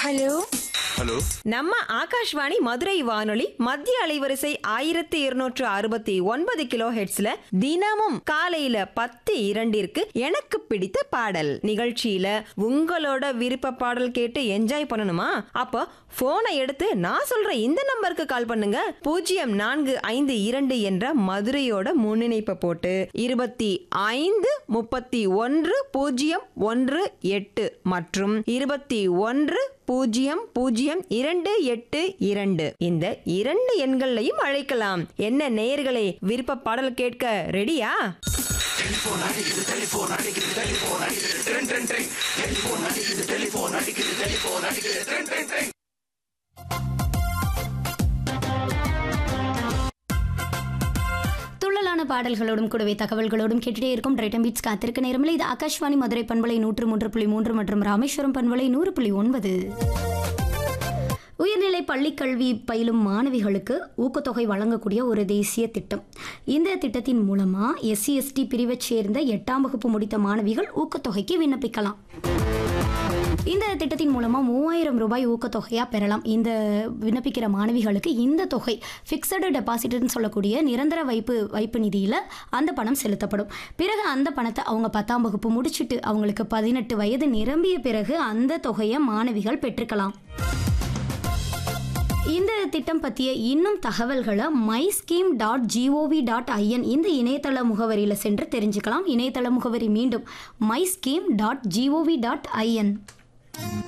Hello hello, நம்ம ஆகாஷ்வாணி மதுரை வானொலி மத்திய அலைவரிசை 1269 கிலோ ஹெர்ட்ஸ்ல தினமும் காலையில 10:02 எனக்கு பிடித்த பாடல் நிகழ்ச்சியில உங்களோட விருப்ப பாடல் கேட்டு என்ஜாய் பண்ணணுமா? அப்போ போனை எடுத்து நான் சொல்ற இந்த நம்பருக்கு கால் பண்ணுங்க. 0452 என்ற மதுரையோட முன்னிணைப்பை போட்டு 25310118 மற்றும் 21002822 இந்த 2 எண்களையும் அழைக்கலாம். என்ன நேயர்களே, விருப்ப பாடல் கேட்க ரெடியா? துள்ளலான பாடல்களோடும் கூடவே தகவல்களோடும் கேட்டுட்டே இருக்கும் ரைட்டம் பீட்ஸ் காத்திருக்க நேரமில்லை. இது ஆகாஷ்வாணி மதுரை பண்பலை 103.3 மற்றும் ராமேஸ்வரம் பண்பலை 100.9. உயர்நிலை பள்ளிக்கல்வி பயிலும் மாணவிகளுக்கு ஊக்கத்தொகை வழங்கக்கூடிய ஒரு தேசிய திட்டம். இந்த திட்டத்தின் மூலமா SC/ST பிரிவைச் சேர்ந்த 8ஆம் வகுப்பு முடித்த மாணவிகள் ஊக்கத்தொகைக்கு விண்ணப்பிக்கலாம். இந்த திட்டத்தின் மூலமா 3000 ரூபாய் ஊக்கத்தொகையா பெறலாம். இந்த விண்ணப்பிக்கிற மாணவிகளுக்கு இந்த தொகை ஃபிக்ஸடு டெபாசிட்னு சொல்லக்கூடிய நிரந்தர வைப்பு நிதியில அந்த பணம் செலுத்தப்படும். பிறகு அந்த பணத்தை அவங்க 10ஆம் வகுப்பு முடிச்சுட்டு அவங்களுக்கு 18 வயது நிரம்பிய பிறகு அந்த தொகையை மாணவிகள் பெற்றுக்கலாம். இந்த திட்டம் பற்றிய இன்னும் தகவல்களை myscheme.gov.in இந்த இணையதள முகவரியில் சென்று தெரிஞ்சுக்கலாம். இணையதள முகவரி மீண்டும் myscheme.gov.in.